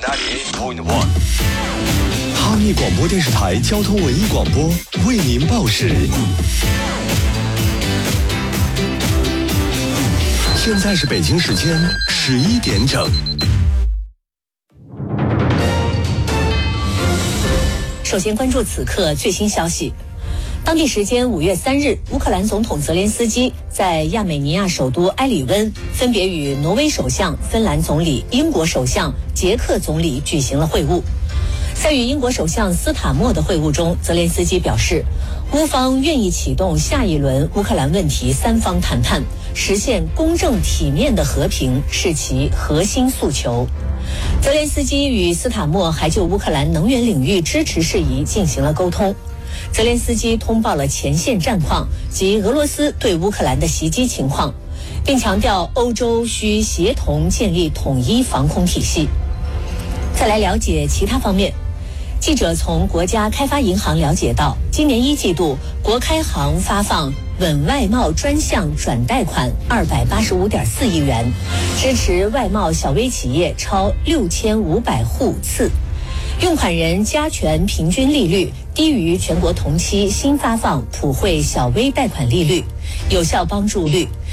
哈密广播电视台交通文艺广播为您报时。现在是北京时间11点整。 首先关注此刻最新消息。当地时间5月3日，乌克兰总统泽连斯基在亚美尼亚首都埃里温分别与挪威首相、芬兰总理、英国首相、捷克总理举行了会晤。在与英国首相斯塔默的会晤中，泽连斯基表示，乌方愿意启动下一轮乌克兰问题三方谈判，实现公正体面的和平是其核心诉求。泽连斯基与斯塔默还就乌克兰能源领域支持事宜进行了沟通。泽连斯基通报了前线战况及俄罗斯对乌克兰的袭击情况，并强调欧洲需协同建立统一防空体系。再来了解其他方面。记者从国家开发银行了解到，今年1季度国开行发放稳外贸专项转贷款285.4亿元，支持外贸小微企业超6500户次，用款人加权平均利率低于全国同期新发放普惠小微贷款利率，有效帮助率